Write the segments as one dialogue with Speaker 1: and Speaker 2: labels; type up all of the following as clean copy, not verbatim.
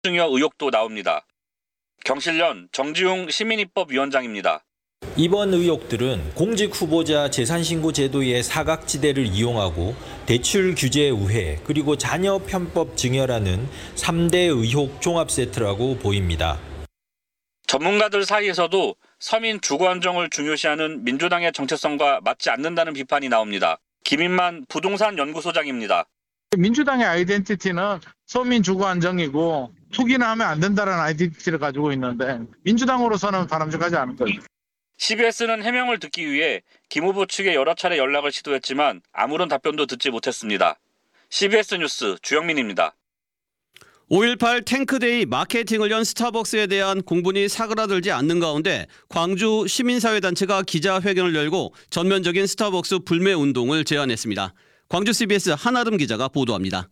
Speaker 1: 증여 의혹도 나옵니다. 경실련 정지웅 시민입법위원장입니다.
Speaker 2: 이번 의혹들은 공직 후보자 재산신고 제도의 사각지대를 이용하고 대출 규제 우회 그리고 자녀 편법 증여라는 3대 의혹 종합 세트라고 보입니다.
Speaker 1: 전문가들 사이에서도 서민 주거 안정을 중요시하는 민주당의 정체성과 맞지 않는다는 비판이 나옵니다. 김인만 부동산 연구소장입니다.
Speaker 3: 민주당의 아이덴티티는 서민 주거 안정이고 투기는 하면 안 된다는 아이덴티티를 가지고 있는데 민주당으로서는 바람직하지 않은 거죠.
Speaker 1: CBS는 해명을 듣기 위해 김 후보 측에 여러 차례 연락을 시도했지만 아무런 답변도 듣지 못했습니다. CBS 뉴스 주영민입니다.
Speaker 4: 5.18 탱크데이 마케팅을 연 스타벅스에 대한 공분이 사그라들지 않는 가운데 광주 시민사회단체가 기자회견을 열고 전면적인 스타벅스 불매 운동을 제안했습니다. 광주 CBS 한아름 기자가 보도합니다.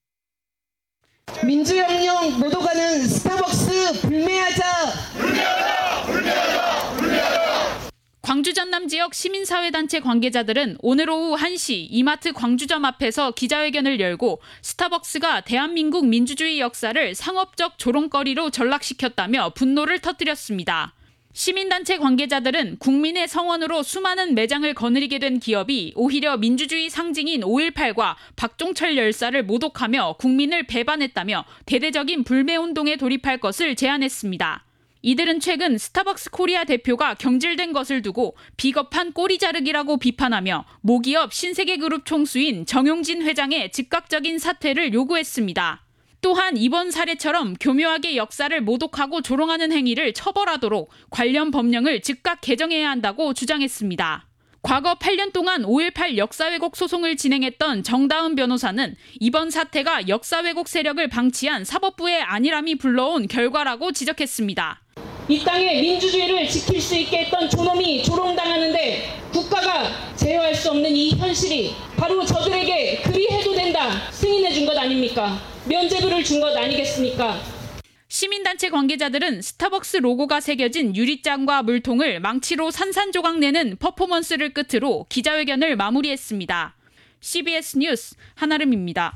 Speaker 5: 민주혁명 모독하는 스타벅스 불매하자!
Speaker 6: 불매하자! 불매하자! 불매하자!
Speaker 7: 광주 전남 지역 시민사회단체 관계자들은 오늘 오후 1시 이마트 광주점 앞에서 기자회견을 열고 스타벅스가 대한민국 민주주의 역사를 상업적 조롱거리로 전락시켰다며 분노를 터뜨렸습니다. 시민단체 관계자들은 국민의 성원으로 수많은 매장을 거느리게 된 기업이 오히려 민주주의 상징인 5.18과 박종철 열사를 모독하며 국민을 배반했다며 대대적인 불매운동에 돌입할 것을 제안했습니다. 이들은 최근 스타벅스 코리아 대표가 경질된 것을 두고 비겁한 꼬리 자르기라고 비판하며 모기업 신세계그룹 총수인 정용진 회장의 즉각적인 사퇴를 요구했습니다. 또한 이번 사례처럼 교묘하게 역사를 모독하고 조롱하는 행위를 처벌하도록 관련 법령을 즉각 개정해야 한다고 주장했습니다. 과거 8년 동안 5.18 역사 왜곡 소송을 진행했던 정다은 변호사는 이번 사태가 역사 왜곡 세력을 방치한 사법부의 안일함이 불러온 결과라고 지적했습니다.
Speaker 5: 이 땅의 민주주의를 지킬 수 있게 했던 존엄이 조롱당하는데 국가가 제어할 수 없는 이 현실이 바로 저들에게 그리 해도 된다 승인해 준 것 아닙니까? 면죄부를 준 것 아니겠습니까?
Speaker 7: 시민단체 관계자들은 스타벅스 로고가 새겨진 유리잔과 물통을 망치로 산산조각 내는 퍼포먼스를 끝으로 기자회견을 마무리했습니다. CBS 뉴스 한아름입니다.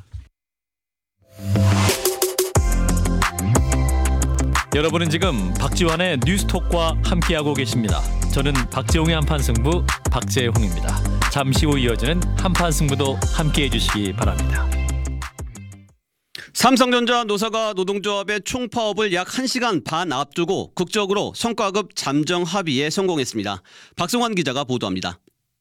Speaker 8: 여러분은 지금 박지환의 뉴스톡과 함께하고 계십니다. 저는 박재홍의 한판승부 박재홍입니다. 잠시 후 이어지는 한판승부도 함께해 주시기 바랍니다.
Speaker 4: 삼성전자 노사가 노동조합의 총파업을 약 1시간 반 앞두고 극적으로 성과급 잠정 합의에 성공했습니다. 박성환 기자가 보도합니다.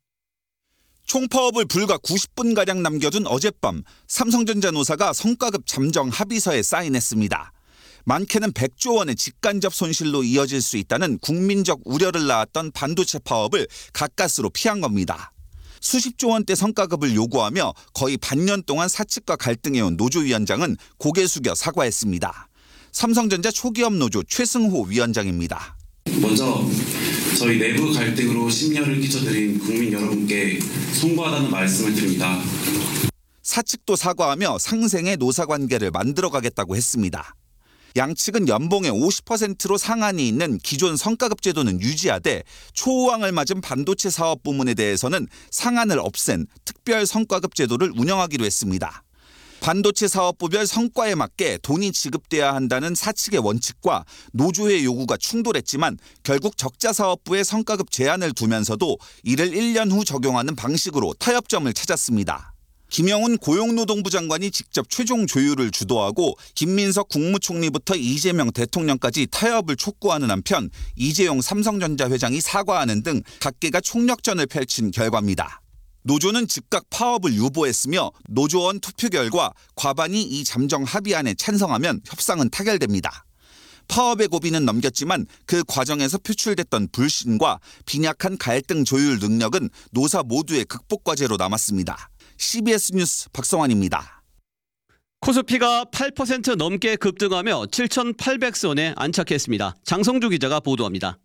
Speaker 9: 총파업을 불과 90분가량 남겨둔 어젯밤 삼성전자 노사가 성과급 잠정 합의서에 사인했습니다. 많게는 100조 원의 직간접 손실로 이어질 수 있다는 국민적 우려를 낳았던 반도체 파업을 가까스로 피한 겁니다. 수십조 원대 성과급을 요구하며 거의 반년 동안 사측과 갈등해온 노조위원장은 고개 숙여 사과했습니다. 삼성전자 초기업 노조 최승호 위원장입니다.
Speaker 10: 먼저 저희 내부 갈등으로 심려를 끼쳐드린 국민 여러분께 송구하다는 말씀을 드립니다.
Speaker 9: 사측도 사과하며 상생의 노사관계를 만들어가겠다고 했습니다. 양측은 연봉의 50%로 상한이 있는 기존 성과급 제도는 유지하되 초호황을 맞은 반도체 사업 부문에 대해서는 상한을 없앤 특별 성과급 제도를 운영하기로 했습니다. 반도체 사업부별 성과에 맞게 돈이 지급돼야 한다는 사측의 원칙과 노조의 요구가 충돌했지만 결국 적자 사업부의 성과급 제한을 두면서도 이를 1년 후 적용하는 방식으로 타협점을 찾았습니다. 김영훈 고용노동부 장관이 직접 최종 조율을 주도하고 김민석 국무총리부터 이재명 대통령까지 타협을 촉구하는 한편 이재용 삼성전자 회장이 사과하는 등 각계가 총력전을 펼친 결과입니다. 노조는 즉각 파업을 유보했으며 노조원 투표 결과 과반이 이 잠정 합의안에 찬성하면 협상은 타결됩니다. 파업의 고비는 넘겼지만 그 과정에서 표출됐던 불신과 빈약한 갈등 조율 능력은 노사 모두의 극복 과제로 남았습니다. CBS 뉴스 박성환입니다.
Speaker 4: 코스피가 8% 넘게 급등하며 7,800선에 안착했습니다. 장성주 기자가 보도합니다.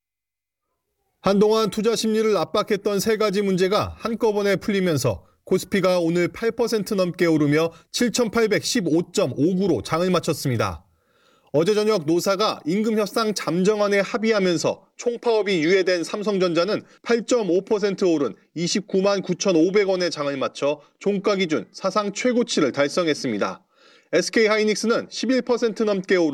Speaker 11: 한동안 투자 심리를 압박했던 세 가지 문제가 한꺼번에 풀리면서 코스피가 오늘 8% 넘게 오르며 7,815.59로 장을 마쳤습니다. 어제 저녁 노사가 임금 협상 잠정안에 합의하면서 총파업이 유예된 삼성전자는 8.5% 오른 29만 9,500원의 장을 마쳐 종가 기준 사상 최고치를 달성했습니다. SK 하이닉스는 11% 넘게 오른